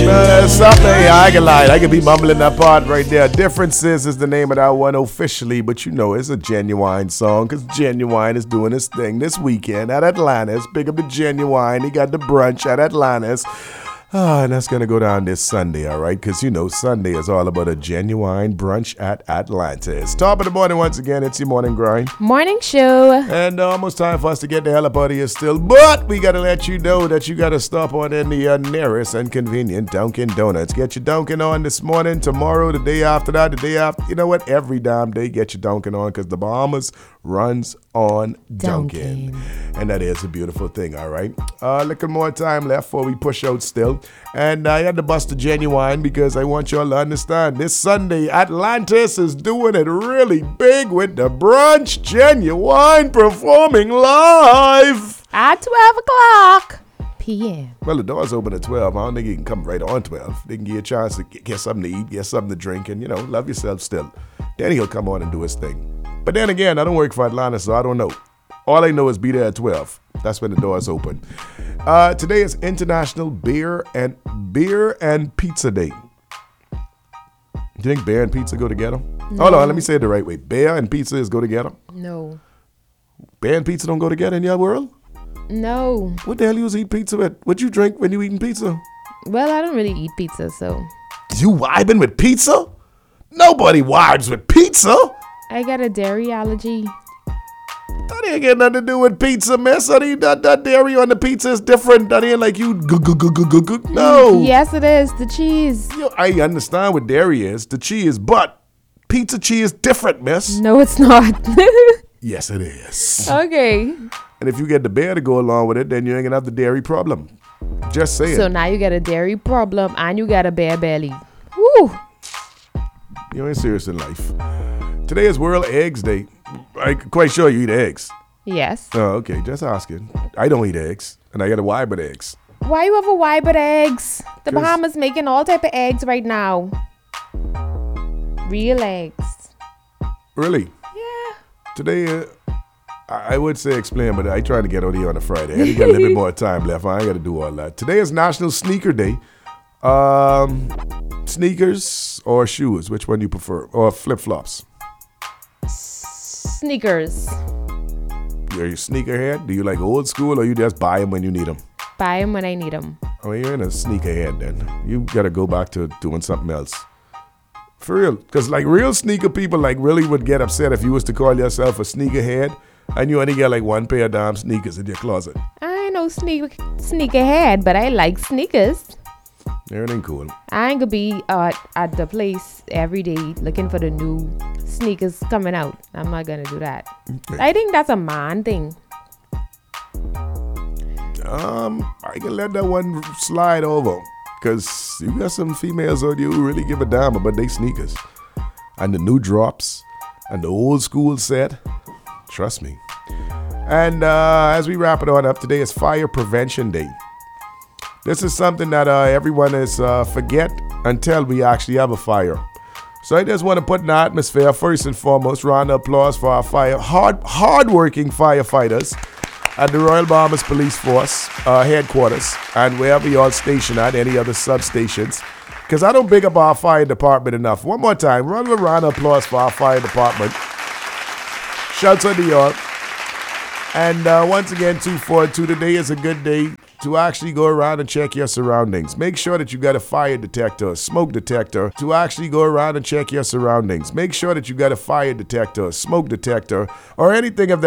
Something I can lie. I can be mumbling that part right there. Differences is the name of that one officially, but you know it's a Genuine song because Genuine is doing his thing this weekend at Atlantis. Big up the Genuine. He got the brunch at Atlantis. And that's going to go down this Sunday, all right? Because, you know, Sunday is all about a Genuine brunch at Atlantis. Top of the morning once again. It's your morning grind. Morning show. And almost time for us to get the hell up out of here still. But we got to let you know that you got to stop on in the nearest and convenient Dunkin' Donuts. Get your Dunkin' on this morning, tomorrow, the day after that, the day after. You know what? Every damn day, get your Dunkin' on because the Bahamas runs on Dunkin'. And that is a beautiful thing, all right? Little more time left before we push out still. And I had to bust the Genuine because I want y'all to understand this Sunday, Atlantis is doing it really big with the brunch. Genuine performing live At 12 o'clock p.m. Well, the doors open at 12. I don't think you can come right on 12. They can give you a chance to get something to eat, get something to drink, and, you know, love yourself still. Then he'll come on and do his thing. But then again, I don't work for Atlanta, so I don't know. All I know is be there at 12. That's when the doors open. Today is International Beer and Pizza Day. Do you think beer and pizza go together? No. Hold on, let me say it the right way. Beer and pizza is go together? No. Beer and pizza don't go together in your world? No. What the hell you eat pizza with? What you drink when you eating pizza? Well, I don't really eat pizza, so. You vibing with pizza? Nobody vibes with pizza. I got a dairy allergy. That ain't got nothing to do with pizza, miss. That dairy on the pizza is different. That ain't like you No. Yes, it is. The cheese. I understand what dairy is, the cheese, but pizza cheese different, miss. No, it's not. Yes, it is. Okay. And if you get the beer to go along with it, then you ain't gonna have the dairy problem. Just saying. So now you got a dairy problem and you got a bare belly. Woo. You ain't serious in life. Today is World Eggs Day. I'm quite sure you eat eggs. Yes. Oh, okay. Just asking. I don't eat eggs, and I got a why but eggs. Why you have a why but eggs? The 'Cause- Bahamas making all type of eggs right now. Real eggs. Really? Yeah. Today, I would say explain, but I try to get out here on a Friday. I only got a little bit more time left. I ain't got to do all that. Today is National Sneaker Day. Sneakers or shoes? Which one do you prefer? Or flip-flops? Sneakers. Are you a sneakerhead? Do you like old school or you just buy them when you need them? Buy them when I need them. I mean, you're in a sneakerhead then. You got to go back to doing something else. For real. Because like real sneaker people like really would get upset if you was to call yourself a sneakerhead and you only got like one pair of damn sneakers in your closet. I ain't no sneakerhead, but I like sneakers. Everything cool. I ain't gonna be at the place every day looking for the new sneakers coming out. I'm not gonna do that. Okay. I think that's a man thing. I can let that one slide over. Because you got some females on you who really give a damn about they sneakers. And the new drops. And the old school set. Trust me. And as we wrap it on up, today is Fire Prevention Day. This is something that everyone is forget until we actually have a fire. So I just want to put in the atmosphere, first and foremost, round of applause for our hard-working firefighters at the Royal Bahamas Police Force headquarters and wherever y'all stationed at, any other substations. Because I don't big up our fire department enough. One more time, round of applause for our fire department. Shouts out to y'all. And once again, 242, today is a good day to actually go around and check your surroundings. Make sure that you got a fire detector, smoke detector, to actually go around and check your surroundings. Make sure that you got a fire detector, smoke detector, or anything of that